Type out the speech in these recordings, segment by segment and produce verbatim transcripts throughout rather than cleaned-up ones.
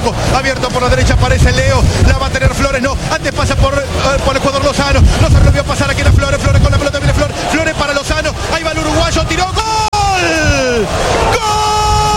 Blanco, abierto por la derecha, aparece Leo, la va a tener Flores, no, antes pasa por, eh, por el jugador Lozano, Lozano lo vio pasar aquí a Flores, Flores con la pelota, viene Flores, Flores para Lozano, ahí va el uruguayo, tiró, ¡gol! ¡Gol!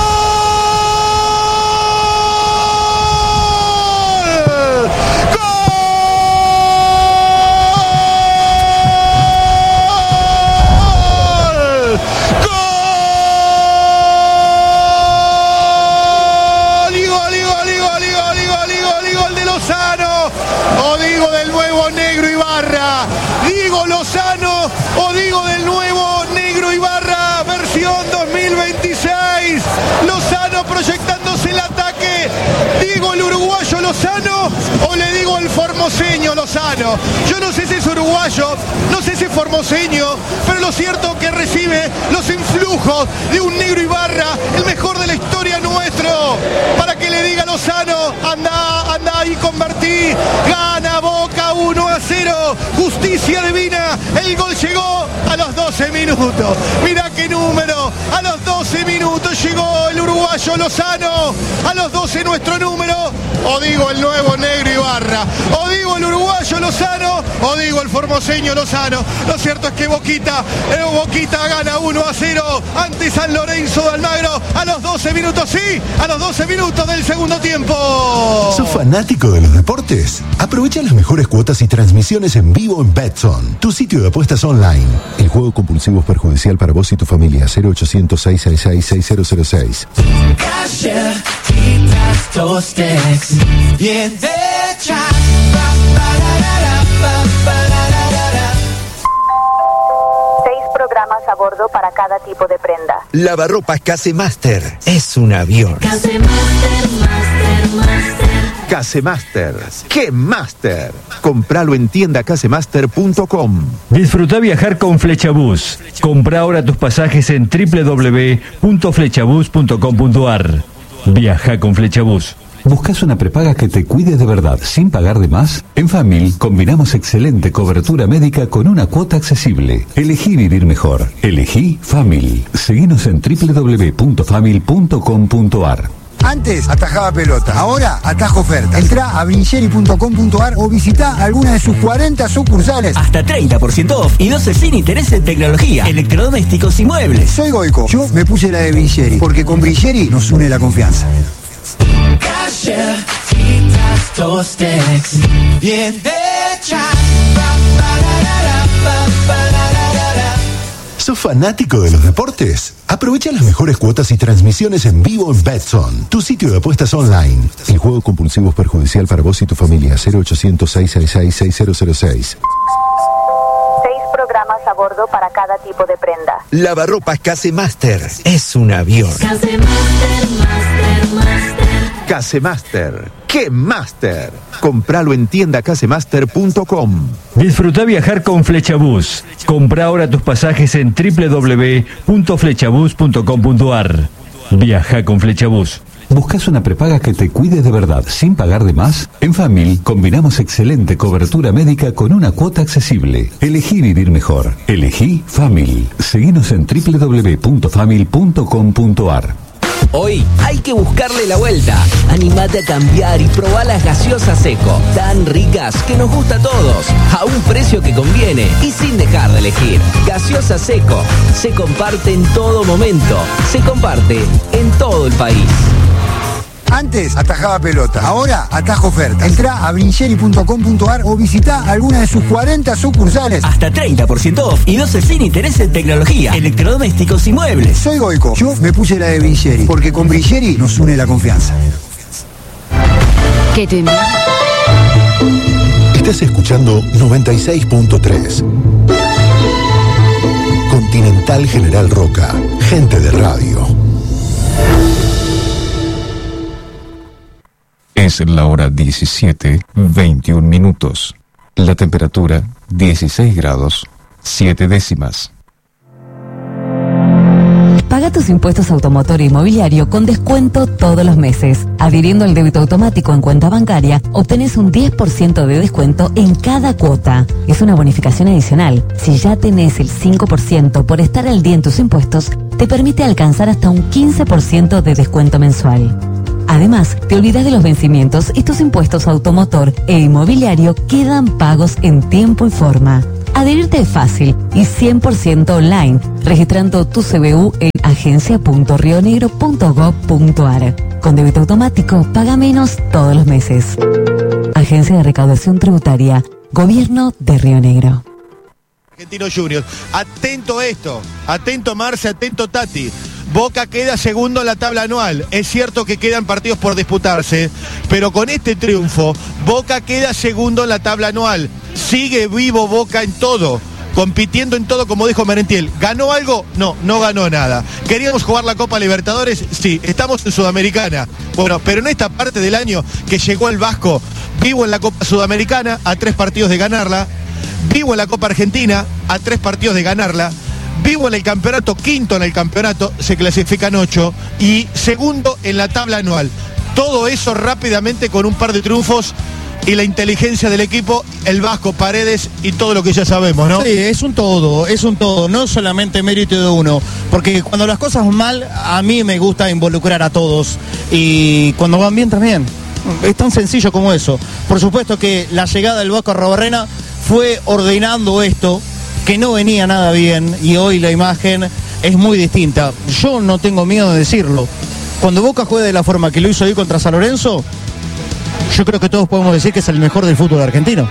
Digo Lozano o digo del nuevo Negro Ibarra versión dos mil veintiséis. Lozano proyectándose el ataque. Digo el uruguayo Lozano o le digo el formoseño Lozano. Yo no sé si es uruguayo, no sé si es formoseño, pero lo cierto es que recibe los influjos de un Negro Ibarra, el mejor de la historia nuestro, para que le diga Lozano, anda, anda y convertí, gana Boca uno a cero, justicia divina, el gol llegó a los doce minutos, mirá qué número, a los doce minutos llegó el uruguayo Lozano, a los doce nuestro número, o digo el nuevo Negro Ibarra, o digo el uruguayo Lozano, o digo el formoseño Lozano. Lo cierto es que Boquita, eh, Boquita gana uno a cero ante San Lorenzo de Almagro a los doce minutos, sí, a los doce minutos del segundo tiempo. ¿Sos fanático de los deportes? Aprovecha las mejores cuotas y transmisiones en vivo en Betson, tu sitio de apuestas online. El juego compulsivo es perjudicial para vos y tu familia. Cero ochocientos, seiscientos sesenta y seis, seis cero cero seis. Bien hecha. Seis programas a bordo para cada tipo de prenda. Lavarropas Casemaster es un avión. Casemaster, Master, Master. Casemaster. ¡Qué Master! Compralo en tienda casemaster punto com. Disfruta viajar con Flechabús. Compra ahora tus pasajes en doble u doble u doble u punto flechabús punto com punto ar. Viaja con Flechabús. ¿Buscas una prepaga que te cuide de verdad sin pagar de más? En Famil combinamos excelente cobertura médica con una cuota accesible. Elegí vivir mejor. Elegí Famil. Seguinos en doble u doble u doble u punto famil punto com punto ar. Antes atajaba pelota, ahora atajo oferta. Entrá a brincheri punto com punto ar o visitá alguna de sus cuarenta sucursales. Hasta treinta por ciento off y doce sin interés en tecnología, electrodomésticos y muebles. Soy Goico, yo me puse la de Brincheri, porque con Brincheri nos une la confianza. Galletitas Tostex, bien hechas. ¿Sos fanático de los deportes? Aprovecha las mejores cuotas y transmisiones en vivo en Betson, tu sitio de apuestas online. El juego compulsivo es perjudicial para vos y tu familia. Cero ochocientos, seiscientos sesenta y seis, seis cero cero seis. Seis programas a bordo para cada tipo de prenda. Lavarropas Casemaster es un avión. Casemaster, Master, Master. Casemaster. ¡Qué Master! Compralo en tienda casemaster punto com. Disfruta viajar con Flechabús. Compra ahora tus pasajes en doble u doble u doble u punto flechabús punto com punto ar. Viaja con Flechabús. ¿Buscas una prepaga que te cuide de verdad sin pagar de más? En Famil combinamos excelente cobertura médica con una cuota accesible. Elegí vivir mejor. Elegí Famil. Seguinos en doble u doble u doble u punto famil punto com punto ar. Hoy hay que buscarle la vuelta. Animate a cambiar y probá las gaseosas Seco, tan ricas que nos gusta a todos, a un precio que conviene y sin dejar de elegir. Gaseosa Seco, se comparte en todo momento, se comparte en todo el país. Antes atajaba pelota, ahora atajo oferta. Entrá a brincheri punto com punto ar o visitá alguna de sus cuarenta sucursales. Hasta treinta por ciento off y doce sin interés en tecnología, electrodomésticos y muebles. Soy Goico, yo me puse la de Brincheri, porque con Brincheri nos une la confianza. ¿Qué te... Estás escuchando noventa y seis punto tres. Continental General Roca, gente de radio. Es la hora diecisiete, veintiún minutos. La temperatura, dieciséis grados, siete décimas. Paga tus impuestos automotor e inmobiliario con descuento todos los meses. Adhiriendo al débito automático en cuenta bancaria, obtenés un diez por ciento de descuento en cada cuota. Es una bonificación adicional. Si ya tenés el cinco por ciento por estar al día en tus impuestos, te permite alcanzar hasta un quince por ciento de descuento mensual. Además, te olvidas de los vencimientos y tus impuestos automotor e inmobiliario quedan pagos en tiempo y forma. Adherirte es fácil y cien por ciento online, registrando tu C B U en agencia punto rionegro punto gob punto ar. Con débito automático, paga menos todos los meses. Agencia de Recaudación Tributaria, Gobierno de Río Negro. Argentinos Juniors. Atento a esto, atento Marce, atento Tati. Boca queda segundo en la tabla anual. Es cierto que quedan partidos por disputarse, pero con este triunfo, Boca queda segundo en la tabla anual. Sigue vivo Boca en todo, compitiendo en todo, como dijo Merentiel. ¿Ganó algo? No, no ganó nada. ¿Queríamos jugar la Copa Libertadores? Sí, estamos en Sudamericana. Bueno, pero en esta parte del año que llegó el Vasco, vivo en la Copa Sudamericana, a tres partidos de ganarla. Vivo en la Copa Argentina, a tres partidos de ganarla. Vivo en el campeonato, quinto en el campeonato, se clasifican ocho. Y segundo en la tabla anual. Todo eso rápidamente con un par de triunfos y la inteligencia del equipo, el Vasco, Paredes y todo lo que ya sabemos, ¿no? Sí, es un todo, es un todo, no solamente mérito de uno. Porque cuando las cosas van mal, a mí me gusta involucrar a todos. Y cuando van bien también. Es tan sencillo como eso. Por supuesto que la llegada del Vasco Arrobarrena fue ordenando esto, que no venía nada bien, y hoy la imagen es muy distinta. Yo no tengo miedo de decirlo. Cuando Boca juega de la forma que lo hizo hoy contra San Lorenzo, yo creo que todos podemos decir que es el mejor del fútbol argentino.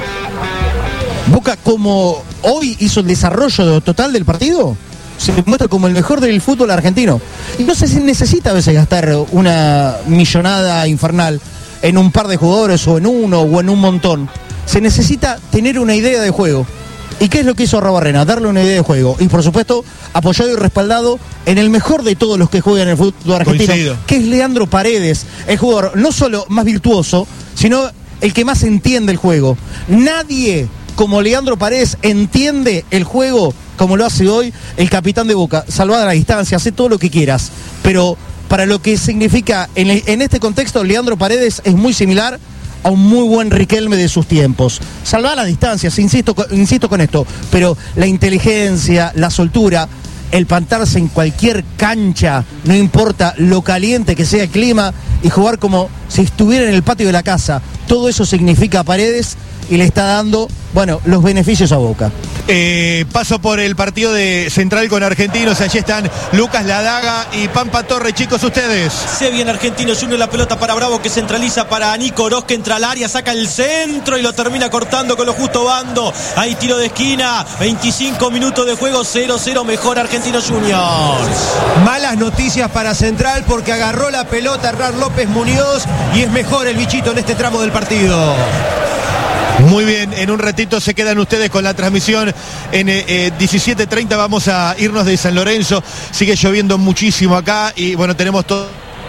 Boca, como hoy hizo el desarrollo total del partido, se muestra como el mejor del fútbol argentino. Y no sé si necesita a veces gastar una millonada infernal en un par de jugadores, o en uno, o en un montón. Se necesita tener una idea de juego. ¿Y qué es lo que hizo Arrobarrena? Darle una idea de juego. Y por supuesto, apoyado y respaldado en el mejor de todos los que juegan en el fútbol argentino, Coincido. que es Leandro Paredes, el jugador no solo más virtuoso, sino el que más entiende el juego. Nadie como Leandro Paredes entiende el juego como lo hace hoy el capitán de Boca. Salvada la distancia, hace todo lo que quieras. Pero para lo que significa en, el, en este contexto, Leandro Paredes es muy similar a un muy buen Riquelme de sus tiempos. Salvar las distancias, insisto, insisto con esto, pero la inteligencia, la soltura, el plantarse en cualquier cancha, no importa lo caliente que sea el clima, y jugar como si estuviera en el patio de la casa, todo eso significa Paredes y le está dando, bueno, los beneficios a Boca. Eh, paso por el partido de Central con Argentinos. Allí están Lucas Ladaga y Pampa Torre. Chicos, ustedes. Se viene Argentinos Juniors, la pelota para Bravo, que centraliza para Nico Oroz, que entra al área, saca el centro y lo termina cortando con lo justo Bando. Hay tiro de esquina, veinticinco minutos de juego, cero cero, mejor Argentinos Juniors. Malas noticias para Central, porque agarró la pelota Hernán López Muñoz y es mejor el bichito en este tramo del partido. Muy bien, en un ratito se quedan ustedes con la transmisión. En eh, diecisiete treinta vamos a irnos de San Lorenzo. Sigue lloviendo muchísimo acá y bueno, tenemos todo.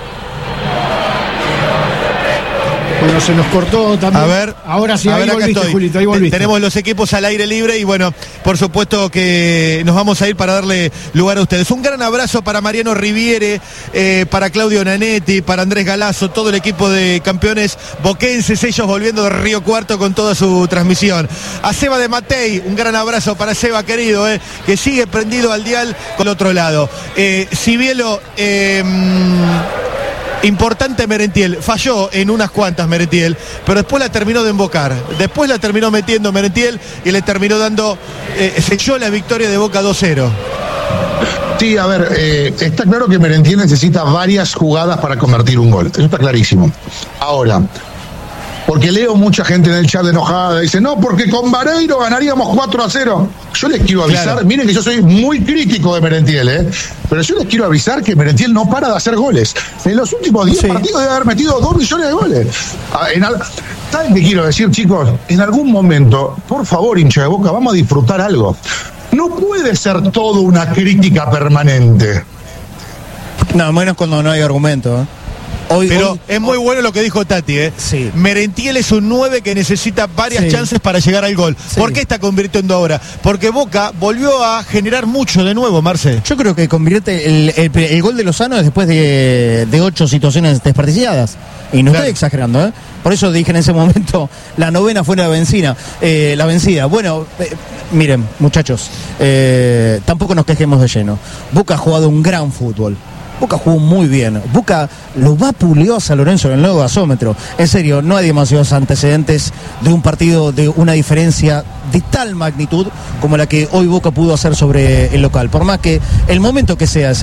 Bueno, se nos cortó también. A ver, ahora sí, a ahí ver, volviste, estoy. Julito, ahí volviste. Tenemos los equipos al aire libre y bueno, por supuesto que nos vamos a ir para darle lugar a ustedes. Un gran abrazo para Mariano Riviere, eh, para Claudio Nanetti, para Andrés Galazo, todo el equipo de campeones boquenses, ellos volviendo de Río Cuarto con toda su transmisión. A Seba de Matei, un gran abrazo para Seba querido, eh, que sigue prendido al dial con el otro lado. Eh, Cibielo, eh, importante Merentiel, falló en unas cuantas Merentiel, pero después la terminó de embocar, después la terminó metiendo Merentiel y le terminó dando, eh, selló la victoria de Boca dos cero. Sí, a ver, eh, está claro que Merentiel necesita varias jugadas para convertir un gol, eso está clarísimo. Ahora, porque leo mucha gente en el chat enojada, dice, no, porque con Vareiro ganaríamos cuatro a cero. Yo les quiero avisar, claro. Miren que yo soy muy crítico de Merentiel, ¿eh? Pero yo les quiero avisar que Merentiel no para de hacer goles. En los últimos diez sí. partidos debe haber metido dos millones de goles. En al... ¿Saben qué quiero decir, chicos? En algún momento, por favor, hincha de Boca, vamos a disfrutar algo. No puede ser todo una crítica permanente. No, menos cuando no hay argumento, ¿eh? Hoy, Pero hoy, es muy hoy. bueno lo que dijo Tati, ¿eh? Sí. Merentiel es un nueve que necesita varias sí. chances para llegar al gol. Sí. ¿Por qué está convirtiendo ahora? Porque Boca volvió a generar mucho de nuevo, Marce. Yo creo que convierte el, el, el gol de Lozano es después de, de ocho situaciones desperdiciadas. Y no claro. estoy exagerando, ¿eh? Por eso dije en ese momento, la novena fue la vencida. Eh, la vencida. Bueno, eh, miren, muchachos, eh, tampoco nos quejemos de lleno. Boca ha jugado un gran fútbol. Boca jugó muy bien. Boca lo vapuleó a San Lorenzo en el nuevo gasómetro. En serio, no hay demasiados antecedentes de un partido de una diferencia de tal magnitud como la que hoy Boca pudo hacer sobre el local. Por más que el momento que sea